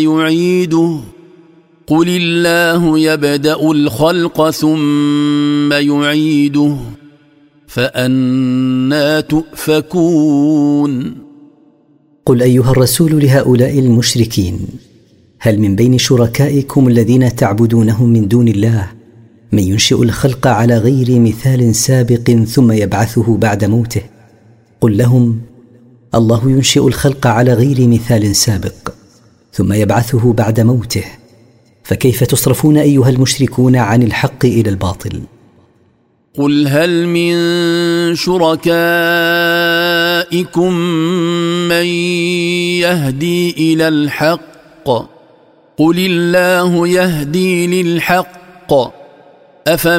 يعيده قل الله يبدأ الخلق ثم يعيده فأنى تؤفكون. قل أيها الرسول لهؤلاء المشركين: هل من بين شركائكم الذين تعبدونهم من دون الله من ينشئ الخلق على غير مثال سابق ثم يبعثه بعد موته؟ قل لهم: الله ينشئ الخلق على غير مثال سابق ثم يبعثه بعد موته، فكيف تصرفون أيها المشركون عن الحق إلى الباطل؟ قل هل من شركائكم من يهدي إلى الحق قل الله يهدي للحق